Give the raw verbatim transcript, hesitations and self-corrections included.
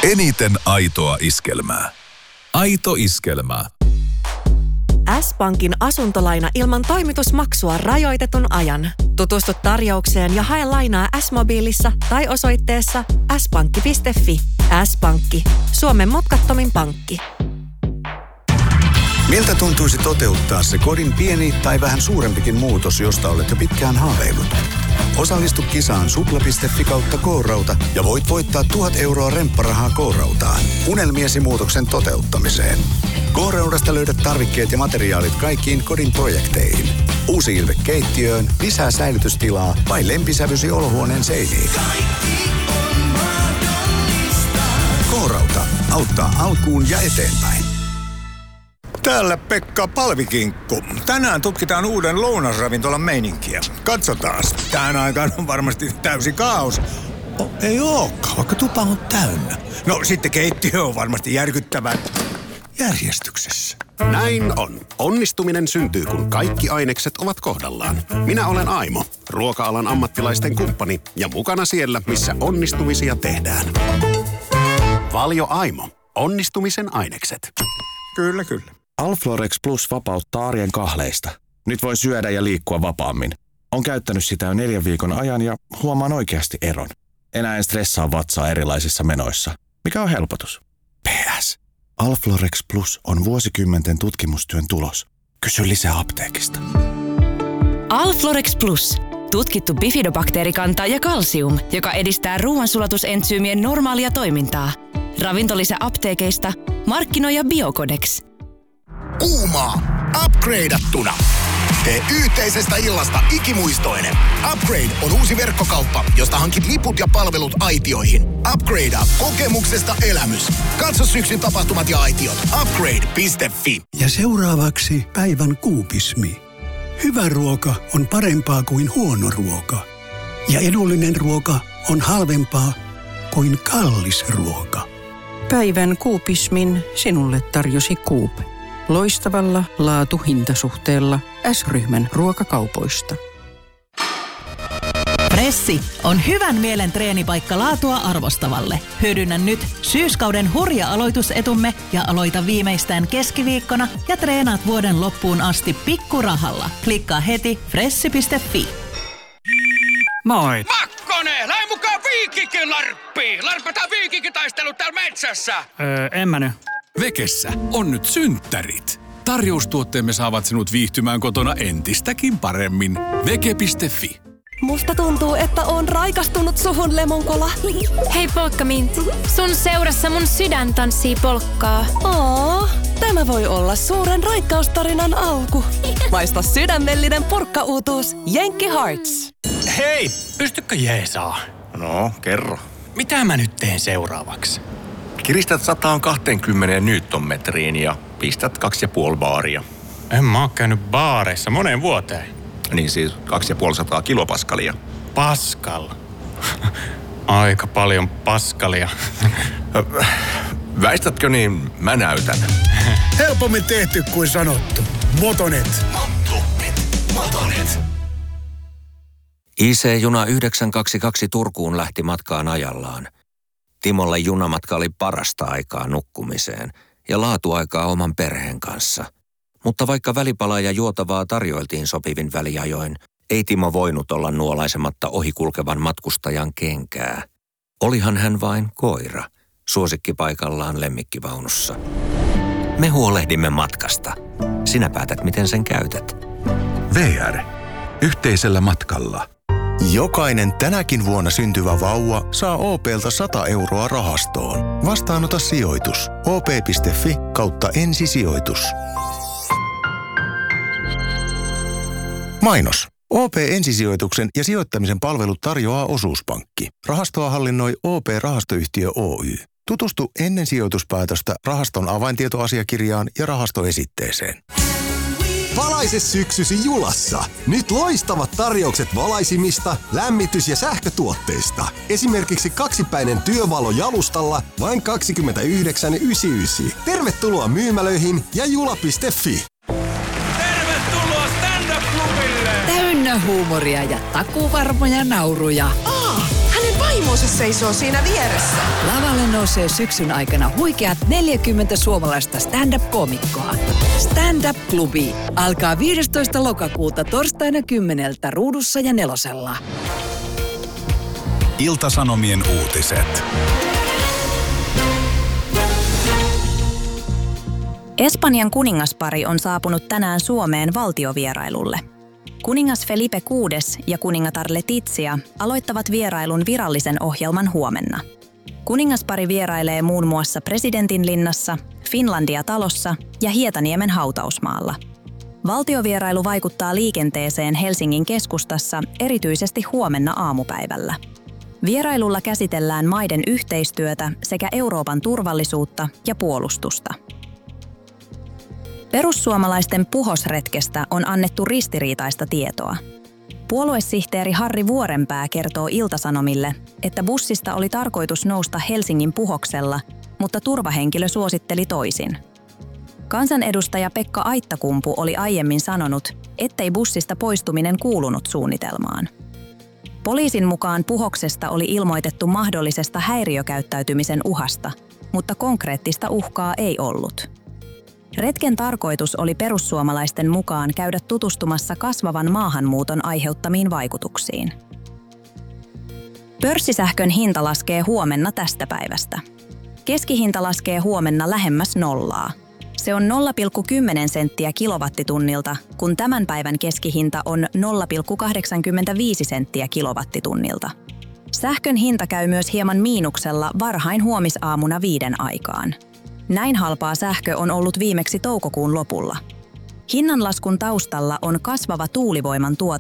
Eniten aitoa iskelmää. Aito iskelmää. S-Pankin asuntolaina ilman toimitusmaksua rajoitetun ajan. Tutustu tarjoukseen ja hae lainaa S-mobiilissa tai osoitteessa s pankki piste f i. S-Pankki. Suomen mutkattomin pankki. Miltä tuntuisi toteuttaa se kodin pieni tai vähän suurempikin muutos, josta olet jo pitkään haaveillut? Osallistu kisaan supla piste f i kautta K-rauta ja voit voittaa tuhat euroa rempparahaa K-rautaan unelmiesi muutoksen toteuttamiseen. K-raudasta löydät tarvikkeet ja materiaalit kaikkiin kodin projekteihin. Uusi ilme keittiöön, lisää säilytystilaa vai lempisävysi olohuoneen seiniin. K-rauta auttaa alkuun ja eteenpäin. Täällä Pekka Palvikinkku. Tänään tutkitaan uuden lounasravintolan meininkiä. Katsotaan. Tähän aikaan on varmasti täysi kaos. Oh, ei ookaan, vaikka tupa on täynnä. No sitten keittiö on varmasti järkyttävän järjestyksessä. Näin on. Onnistuminen syntyy, kun kaikki ainekset ovat kohdallaan. Minä olen Aimo, ruoka-alan ammattilaisten kumppani ja mukana siellä, missä onnistumisia tehdään. Valio Aimo. Onnistumisen ainekset. Kyllä, kyllä. Alflorex Plus vapauttaa arjen kahleista. Nyt voi syödä ja liikkua vapaammin. On käyttänyt sitä jo neljän viikon ajan ja huomaan oikeasti eron. Enää en stressaa vatsaa erilaisissa menoissa. Mikä on helpotus? P S. Alflorex Plus on vuosikymmenten tutkimustyön tulos. Kysy lisää apteekista. Alflorex Plus. Tutkittu bifidobakteerikanta ja kalsium, joka edistää ruoansulatusentsyymien normaalia toimintaa. Ravintolisä apteekeista. Markkinoija Biocodex. Kuumaa. Upgradeattuna. Tee yhteisestä illasta ikimuistoinen. Upgrade on uusi verkkokauppa, josta hankit liput ja palvelut aitioihin. Upgradea kokemuksesta elämys. Katso syksyn tapahtumat ja aitiot. Upgrade piste f i. Ja seuraavaksi päivän kuupismi. Hyvä ruoka on parempaa kuin huono ruoka. Ja edullinen ruoka on halvempaa kuin kallis ruoka. Päivän kuupismin sinulle tarjosi Coop. Loistavalla laatu-hintasuhteella S-ryhmän ruokakaupoista. Pressi on hyvän mielen treenipaikka laatua arvostavalle. Hyödynnä nyt syyskauden hurja aloitusetumme ja aloita viimeistään keskiviikkona ja treenaat vuoden loppuun asti pikkurahalla. Klikkaa heti pressi piste f i. Moi! Makkonen, lähde mukaan Viikinkin larppiin! Larpataan viikinkitaistelut täällä metsässä! Öö, en mä nyt. Vekessä on nyt synttärit. Tarjoustuotteemme saavat sinut viihtymään kotona entistäkin paremmin. Veke piste f i. Musta tuntuu, että on raikastunut suhun, Lemonkola. Hei Polkkamintti, sun seurassa mun sydän tanssii polkkaa. Oo, tämä voi olla suuren raikkaustarinan alku. Maista sydämellinen purkkauutuus Jenkki Hearts. Hei, pystykö jeesaa? No, kerro. Mitä mä nyt teen seuraavaksi? Kiristät sata kaksikymmentä newtonmetriin ja pistät kaksi ja puoli baaria. En mä oo käynyt baareissa moneen vuoteen. Niin siis kaksi ja puoli sataa kilopaskalia. Paskal. Aika paljon paskalia. Väistätkö niin, mä näytän. Helpommin tehty kuin sanottu. Motonet. Motonet. Motonet. I C-juna yhdeksän kaksikymmentäkaksi Turkuun lähti matkaan ajallaan. Timolle junamatka oli parasta aikaa nukkumiseen ja laatuaikaa oman perheen kanssa. Mutta vaikka välipalaa ja juotavaa tarjoiltiin sopivin väliajoin, ei Timo voinut olla nuolaisematta ohikulkevan matkustajan kenkää. Olihan hän vain koira, suosikkipaikallaan lemmikkivaunussa. Me huolehdimme matkasta. Sinä päätät, miten sen käytät. V R. Yhteisellä matkalla. Jokainen tänäkin vuonna syntyvä vauva saa O P:ltä sata euroa rahastoon. Vastaanota sijoitus. O P piste f i kautta ensisijoitus. Mainos. O P-ensisijoituksen ja sijoittamisen palvelut tarjoaa Osuuspankki. Rahastoa hallinnoi O P-rahastoyhtiö Oy. Tutustu ennen sijoituspäätöstä rahaston avaintietoasiakirjaan ja rahastoesitteeseen. Valaise syksysi Julassa. Nyt loistavat tarjoukset valaisimista, lämmitys- ja sähkötuotteista. Esimerkiksi kaksipäinen työvalo jalustalla vain kaksikymmentäyhdeksän yhdeksänkymmentäyhdeksän. Tervetuloa myymälöihin ja jula piste f i. Tervetuloa stand-up-klubille! Täynnä huumoria ja takuvarmoja nauruja. Aa, hänen vaimo vaimonsa seisoo siinä vieressä. Lavalle nousee syksyn aikana huikeat neljäkymmentä suomalaista stand-up-komikkoa. Stand-up-klubi alkaa viidestoista lokakuuta torstaina kymmeneltä Ruudussa ja Nelosella. Ilta-Sanomien uutiset. Espanjan kuningaspari on saapunut tänään Suomeen valtiovierailulle. Kuningas Felipe kuudes ja kuningatar Letizia aloittavat vierailun virallisen ohjelman huomenna. Kuningaspari vierailee muun muassa Presidentinlinnassa, Finlandia-talossa ja Hietaniemen hautausmaalla. Valtiovierailu vaikuttaa liikenteeseen Helsingin keskustassa erityisesti huomenna aamupäivällä. Vierailulla käsitellään maiden yhteistyötä sekä Euroopan turvallisuutta ja puolustusta. Perussuomalaisten puhosretkestä on annettu ristiriitaista tietoa. Puoluesihteeri Harri Vuorenpää kertoo Ilta-Sanomille, että bussista oli tarkoitus nousta Helsingin Puhoksella, mutta turvahenkilö suositteli toisin. Kansanedustaja Pekka Aittakumpu oli aiemmin sanonut, ettei bussista poistuminen kuulunut suunnitelmaan. Poliisin mukaan Puhoksesta oli ilmoitettu mahdollisesta häiriökäyttäytymisen uhasta, mutta konkreettista uhkaa ei ollut. Retken tarkoitus oli perussuomalaisten mukaan käydä tutustumassa kasvavan maahanmuuton aiheuttamiin vaikutuksiin. Pörssisähkön hinta laskee huomenna tästä päivästä. Keskihinta laskee huomenna lähemmäs nollaa. Se on nolla pilkku kymmenen senttiä kilowattitunnilta, kun tämän päivän keskihinta on nolla pilkku kahdeksankymmentäviisi senttiä kilowattitunnilta. Sähkön hinta käy myös hieman miinuksella varhain huomisaamuna viiden aikaan. Näin halpaa sähkö on ollut viimeksi toukokuun lopulla. Hinnanlaskun taustalla on kasvava tuulivoiman tuotanto